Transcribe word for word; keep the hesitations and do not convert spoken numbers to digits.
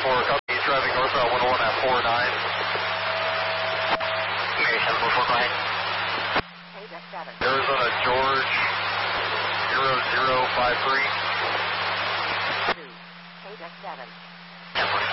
four, copy, he's driving northbound one oh one at four nine. Mary seven four four, go ahead. Arizona George, zero zero five three. Two, eight seven.